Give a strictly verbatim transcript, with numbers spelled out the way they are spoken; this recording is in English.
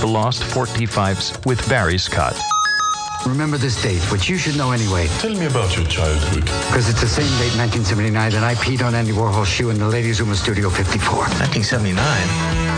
The Lost forty-fives with Barry Scott. Remember this date, which you should know anyway. Tell me about your childhood. Because it's the same date, nineteen seventy-nine, that I peed on Andy Warhol's shoe in the Ladies' Room of Studio fifty-four. nineteen seventy-nine?